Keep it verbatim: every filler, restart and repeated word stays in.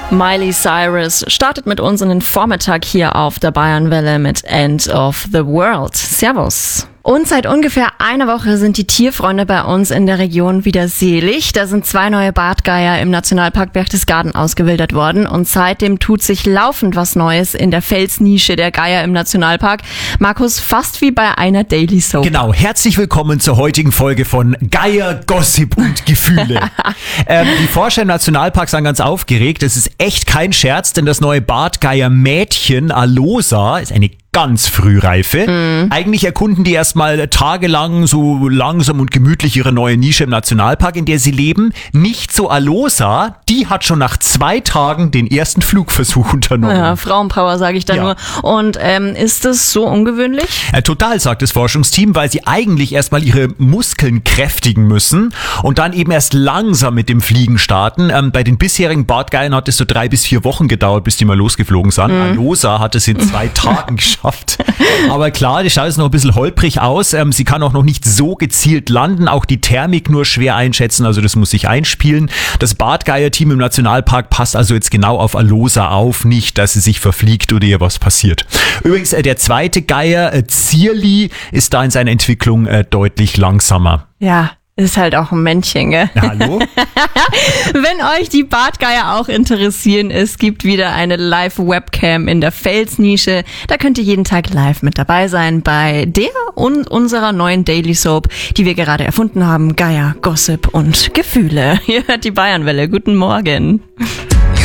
Miley Cyrus startet mit uns in den Vormittag hier auf der Bayernwelle mit End of the World. Servus. Und seit ungefähr einer Woche sind die Tierfreunde bei uns in der Region wieder selig. Da sind zwei neue Bartgeier im Nationalpark Berchtesgaden ausgewildert worden und seitdem tut sich laufend was Neues in der Felsnische der Geier im Nationalpark. Markus, fast wie bei einer Daily Soap. Genau, herzlich willkommen zur heutigen Folge von Geier, Gossip und Gefühle. ähm, die Forscher im Nationalpark sind ganz aufgeregt. Das ist echt kein Scherz, denn das neue Bartgeier-Mädchen Alosa ist eine ganz frühreife. Mhm. Eigentlich erkunden die erstmal tagelang so langsam und gemütlich ihre neue Nische im Nationalpark, in der sie leben. Nicht so Alosa, die hat schon nach zwei Tagen den ersten Flugversuch unternommen. Ja, Frauenpower, sage ich da ja. nur. Und ähm, ist das so ungewöhnlich? Äh, total, sagt das Forschungsteam, weil sie eigentlich erstmal ihre Muskeln kräftigen müssen und dann eben erst langsam mit dem Fliegen starten. Ähm, bei den bisherigen Bartgeiern hat es so drei bis vier Wochen gedauert, bis die mal losgeflogen sind. Mhm. Alosa hat es in zwei Tagen geschafft. Aber klar, die schaut jetzt noch ein bisschen holprig aus. Ähm, sie kann auch noch nicht so gezielt landen, auch die Thermik nur schwer einschätzen, also das muss sich einspielen. Das Bartgeier-Team im Nationalpark passt also jetzt genau auf Alosa auf, nicht, dass sie sich verfliegt oder ihr was passiert. Übrigens, äh, der zweite Geier, äh, Zierli, ist da in seiner Entwicklung äh, deutlich langsamer. Ja. Ist halt auch ein Männchen, gell? Ja, hallo? Wenn euch die Bartgeier auch interessieren, es gibt wieder eine Live-Webcam in der Felsnische. Da könnt ihr jeden Tag live mit dabei sein bei der und unserer neuen Daily Soap, die wir gerade erfunden haben. Geier, Gossip und Gefühle. Ihr hört die Bayernwelle. Guten Morgen.